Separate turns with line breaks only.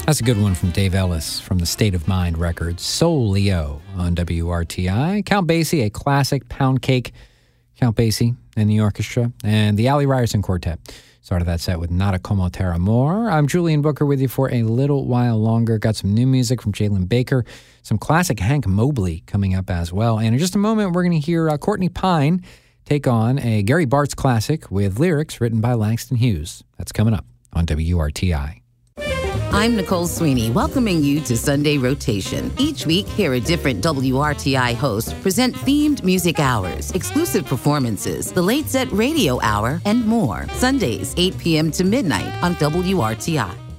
That's a good one from Dave Ellis from the State of Mind record, Soul Leo on WRTI. Count Basie, a classic pound cake. Count Basie and the orchestra. And the Ali Ryerson Quartet started that set with Nada Como Terra Amor. I'm Julian Booker with you for a little while longer. Got some new music from Jalen Baker, some classic Hank Mobley coming up as well. And in just a moment, we're going to hear Courtney Pine take on a Gary Bartz classic with lyrics written by Langston Hughes. That's coming up on WRTI.
I'm Nicole Sweeney, welcoming you to Sunday Rotation. Each week, hear a different WRTI host present themed music hours, exclusive performances, the Late Set Radio Hour, and more. Sundays, 8 p.m. to midnight on WRTI.